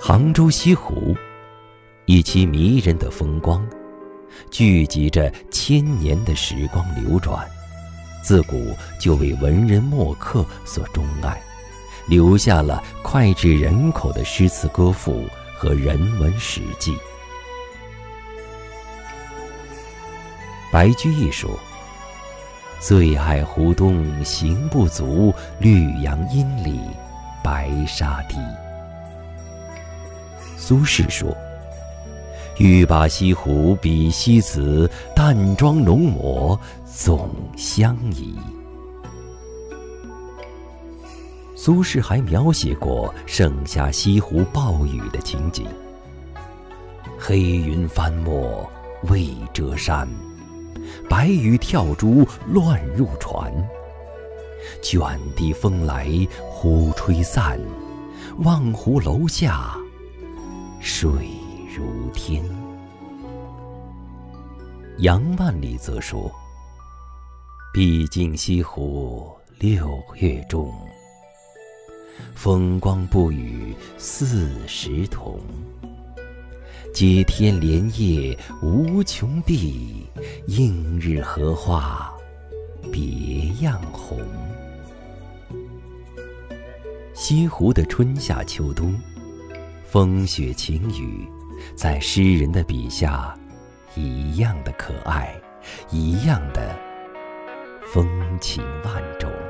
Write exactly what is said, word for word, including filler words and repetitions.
杭州西湖，一期迷人的风光，聚集着千年的时光流转，自古就为文人墨客所钟爱，留下了脍炙人口的诗词歌赋和人文史记。白居易说：“醉爱湖东行不足，绿杨阴里白沙堤。”苏轼说：“欲把西湖比西子，淡妆浓抹总相宜。”苏轼还描写过盛夏西湖暴雨的情景：“黑云翻墨未遮山，白雨跳珠乱入船。卷地风来忽吹散，望湖楼下水如天。”杨万里则说：“毕竟西湖六月中，风光不与四时同。接天莲叶无穷碧，映日荷花别样红。”西湖的春夏秋冬，风雪晴雨，在诗人的笔下一样的可爱，一样的风情万种。